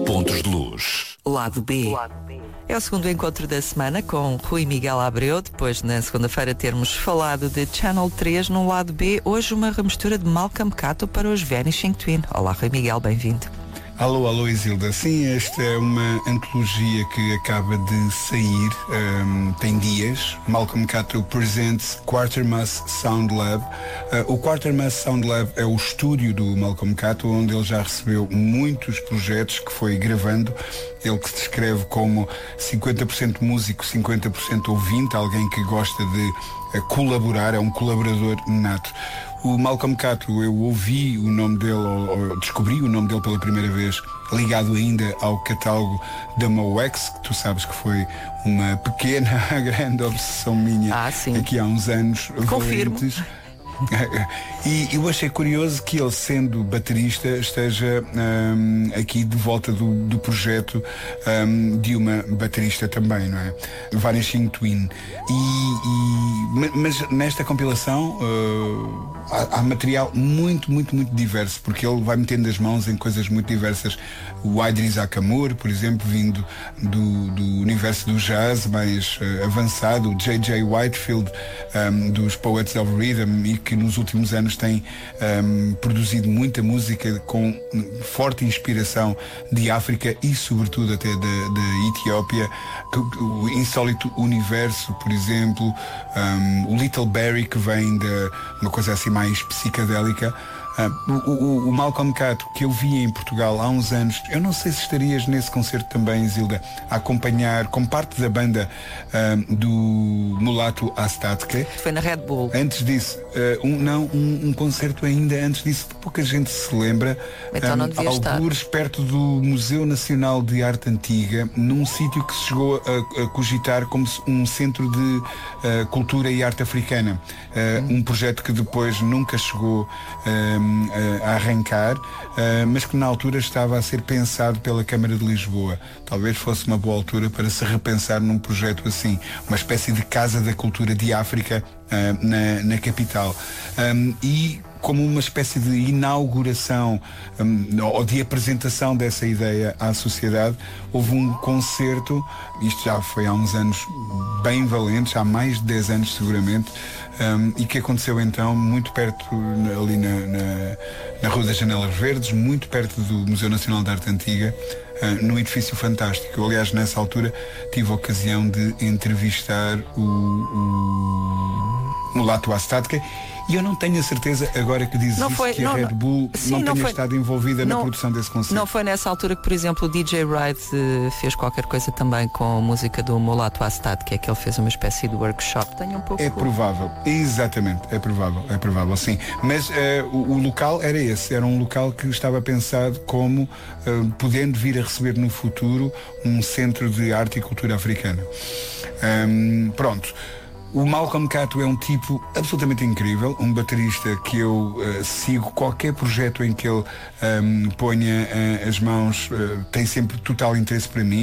Pontos de Luz. Lado B. É o segundo encontro da semana com Rui Miguel Abreu. Depois, na segunda-feira, termos falado de Channel 3 no Lado B. Hoje, uma remistura de Malcolm Cato para os Vanishing Twin. Olá, Rui Miguel, bem-vindo. Alô, Isilda. Sim, esta é uma antologia que acaba de sair, tem dias. Malcolm Cato Presents Quatermass Sound Lab. O Quatermass Sound Lab é o estúdio do Malcolm Cato, onde ele já recebeu muitos projetos que foi gravando. Ele que se descreve como 50% músico, 50% ouvinte, alguém que gosta de colaborar, é um colaborador nato. O Malcolm Cato, eu ouvi o nome dele, ou descobri o nome dele pela primeira vez, ligado ainda ao catálogo da Moex, que tu sabes que foi uma pequena, grande obsessão minha aqui há uns anos. Confirmo. Valentes. E eu achei curioso que ele, sendo baterista, esteja aqui de volta do projeto de uma baterista também, não é? Vanishing Twin. Mas nesta compilação há material muito diverso, porque ele vai metendo as mãos em coisas muito diversas. O Idris Akamur, por exemplo, vindo do universo do jazz mais avançado, o J.J. Whitefield, dos Poets of Rhythm, e que nos últimos anos tem produzido muita música com forte inspiração de África e sobretudo até da Etiópia. O Insólito Universo, por exemplo, o Little Barry, que vem de uma coisa assim mais psicadélica. O Malcolm Cato, que eu vi em Portugal há uns anos, eu não sei se estarias nesse concerto também, Zilda, a acompanhar como parte da banda do Mulatu Astatke. Foi na Red Bull. Antes disso, um concerto ainda antes disso, pouca gente se lembra. Então não devia estar. Algures perto do Museu Nacional de Arte Antiga, num sítio que se chegou a cogitar como um centro de cultura e arte africana. Um projeto que depois nunca chegou a arrancar, mas que na altura estava a ser pensado pela Câmara de Lisboa. Talvez fosse uma boa altura para se repensar num projeto assim, uma espécie de Casa da Cultura de África na capital. E como uma espécie de inauguração ou de apresentação dessa ideia à sociedade, houve um concerto, isto já foi há uns anos bem valentes, há mais de 10 anos seguramente, e que aconteceu então muito perto, ali na Rua das Janelas Verdes, muito perto do Museu Nacional de Arte Antiga, num edifício fantástico. Eu, aliás, nessa altura tive a ocasião de entrevistar o Mulatu Astatke. E eu não tenho a certeza, agora que dizes que a Red Bull não tenha estado envolvida na produção desse concerto. Não foi nessa altura que, por exemplo, o DJ Wright fez qualquer coisa também com a música do Mulatu Astatke, que é que ele fez uma espécie de workshop. Tenho um pouco... É provável, exatamente, é provável, sim. Mas o local era esse, era um local que estava pensado como podendo vir a receber no futuro um centro de arte e cultura africana. Pronto. O Malcolm Cato é um tipo absolutamente incrível, um baterista que eu sigo. Qualquer projeto em que ele ponha as mãos tem sempre total interesse para mim.